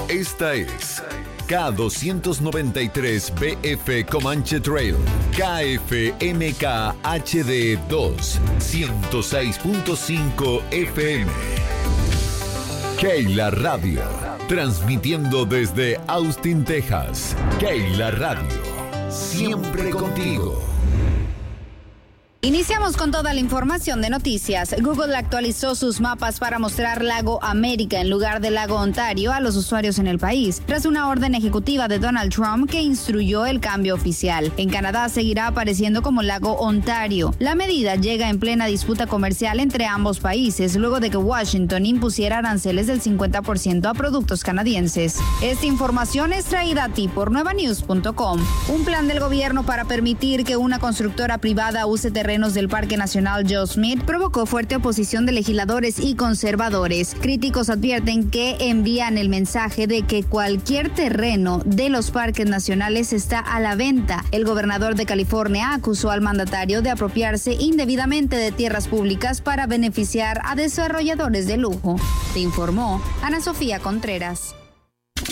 Esta es K293BF Comanche Trail, KFMK HD 2, 106.5 FM. Keila Radio, transmitiendo desde Austin, Texas. Keila Radio, siempre contigo. Iniciamos con toda la información de noticias. Google actualizó sus mapas para mostrar Lago América en lugar de Lago Ontario a los usuarios en el país, tras una orden ejecutiva de Donald Trump que instruyó el cambio oficial. En Canadá seguirá apareciendo como Lago Ontario. La medida llega en plena disputa comercial entre ambos países, luego de que Washington impusiera aranceles del 50% a productos canadienses. Esta información es traída a ti por nuevanews.com. Un plan del gobierno para permitir que una constructora privada use terrenos del Parque Nacional Joe Smith provocó fuerte oposición de legisladores y conservadores. Críticos advierten que envían el mensaje de que cualquier terreno de los parques nacionales está a la venta. El gobernador de California acusó al mandatario de apropiarse indebidamente de tierras públicas para beneficiar a desarrolladores de lujo. Te informó Ana Sofía Contreras.